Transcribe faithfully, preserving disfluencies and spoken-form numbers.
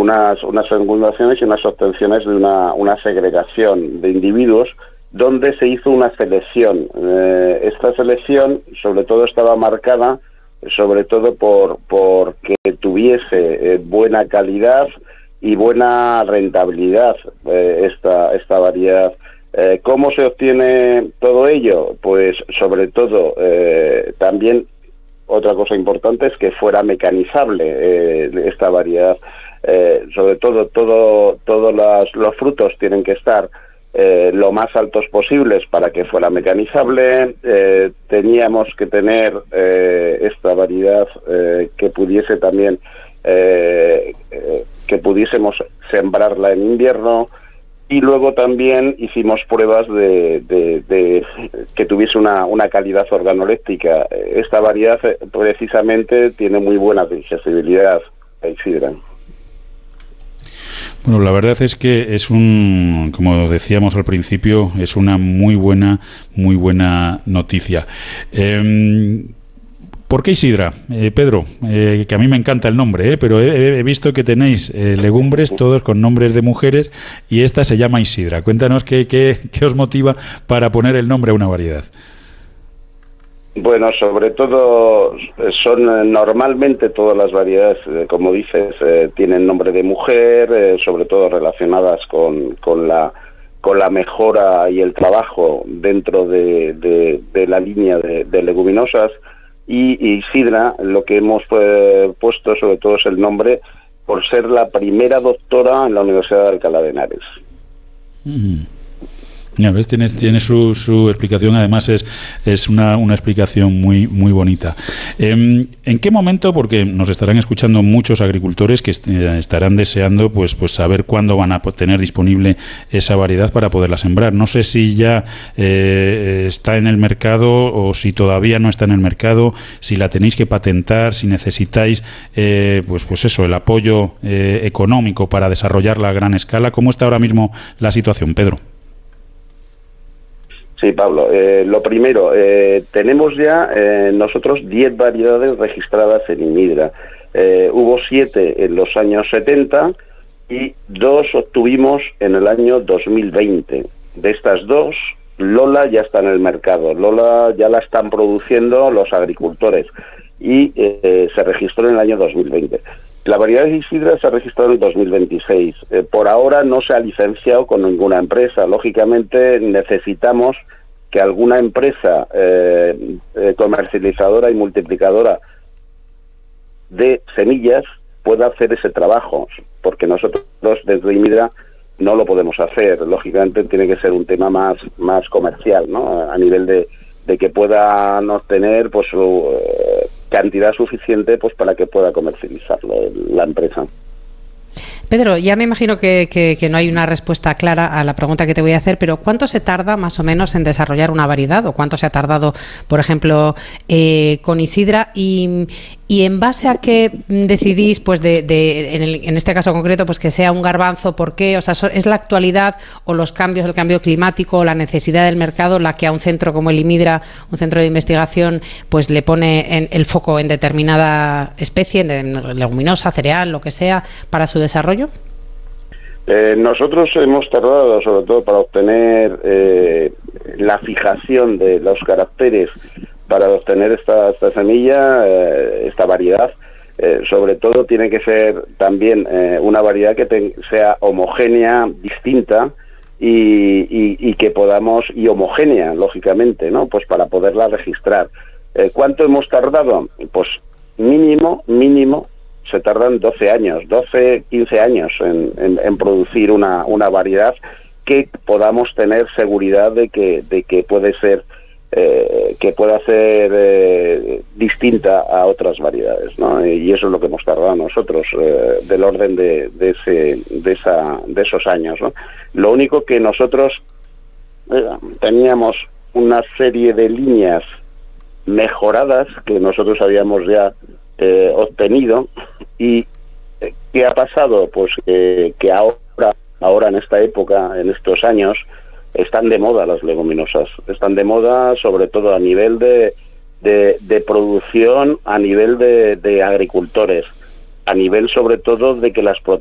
unas, unas fecundaciones y unas obtenciones de una, una segregación de individuos donde se hizo una selección. Eh, esta selección sobre todo estaba marcada sobre todo por, por que tuviese eh, buena calidad y buena rentabilidad eh, esta, esta variedad. Eh, ¿Cómo se obtiene todo ello? Pues sobre todo eh, también otra cosa importante es que fuera mecanizable eh, esta variedad. Eh, sobre todo todo todos los, los frutos tienen que estar eh, lo más altos posibles para que fuera mecanizable. Eh, teníamos que tener eh, esta variedad eh, que pudiese también eh, eh, que pudiésemos sembrarla en invierno. Y luego también hicimos pruebas de, de, de que tuviese una, una calidad organoléptica. Esta variedad precisamente tiene muy buena digestibilidad, Isidra. Bueno, la verdad es que es un, como decíamos al principio, es una muy buena, muy buena noticia. Eh, ¿Por qué Isidra? Eh, Pedro, eh, que a mí me encanta el nombre, eh, pero he, he visto que tenéis eh, legumbres todos con nombres de mujeres y esta se llama Isidra. Cuéntanos qué, qué, qué os motiva para poner el nombre a una variedad. Bueno, sobre todo son normalmente todas las variedades, eh, como dices, eh, tienen nombre de mujer, eh, sobre todo relacionadas con, con la con la mejora y el trabajo dentro de, de, de la línea de, de leguminosas. Y Isidra, lo que hemos eh, puesto sobre todo es el nombre por ser la primera doctora en la Universidad de Alcalá de Henares. Mm. Ya ves, tiene, tiene su, su explicación, además es, es una, una explicación muy, muy bonita. Eh, ¿En qué momento, porque nos estarán escuchando muchos agricultores que est- estarán deseando pues, pues saber cuándo van a tener disponible esa variedad para poderla sembrar? No sé si ya eh, está en el mercado o si todavía no está en el mercado, si la tenéis que patentar, si necesitáis eh, pues, pues eso, el apoyo eh, económico para desarrollarla a gran escala. ¿Cómo está ahora mismo la situación, Pedro? Sí, Pablo. Eh, lo primero, eh, tenemos ya eh, nosotros diez variedades registradas en INMIDRA. Eh, hubo siete en los años setenta y dos obtuvimos en el año dos mil veinte. De estas dos, Lola ya está en el mercado. Lola ya la están produciendo los agricultores y eh, se registró en el año dos mil veinte. La variedad de Isidra se ha registrado en dos mil veintiséis. Eh, por ahora no se ha licenciado con ninguna empresa. Lógicamente necesitamos que alguna empresa eh, eh, comercializadora y multiplicadora de semillas pueda hacer ese trabajo, porque nosotros desde INMIDRA no lo podemos hacer. Lógicamente tiene que ser un tema más más comercial, ¿no? A nivel de, de que puedan obtener pues su, eh, cantidad suficiente pues para que pueda comercializarlo la empresa. Pedro, ya me imagino que, que, que no hay una respuesta clara a la pregunta que te voy a hacer, pero ¿cuánto se tarda más o menos en desarrollar una variedad? ¿O cuánto se ha tardado, por ejemplo, eh, con Isidra? Y, y en base a qué decidís, pues de, de en, el, en este caso concreto, pues que sea un garbanzo, ¿por qué? O sea, ¿es la actualidad o los cambios, el cambio climático o la necesidad del mercado la que a un centro como el INMIDRA, un centro de investigación, pues le pone en el foco en determinada especie, en leguminosa, cereal, lo que sea, para su desarrollo? Eh, nosotros hemos tardado, sobre todo para obtener eh, la fijación de los caracteres para obtener esta, esta semilla, eh, esta variedad. Eh, sobre todo tiene que ser también eh, una variedad que te, sea homogénea, distinta y, y, y que podamos, y homogénea, lógicamente, ¿no? Pues para poderla registrar. Eh, ¿Cuánto hemos tardado? Pues mínimo, mínimo, se tardan doce años, doce, quince años en, en, en producir una, una variedad que podamos tener seguridad de que, de que puede ser, eh, que pueda ser eh, distinta a otras variedades, ¿no? Y eso es lo que hemos tardado nosotros, eh, del orden de, de, ese, de, esa, de esos años, ¿no? Lo único que nosotros eh, teníamos una serie de líneas mejoradas que nosotros habíamos ya Eh, obtenido. ¿Y eh, qué ha pasado? Pues eh, que ahora, ahora en esta época, en estos años, están de moda las leguminosas. Están de moda sobre todo a nivel de, de, de producción, a nivel de, de agricultores, a nivel sobre todo de que las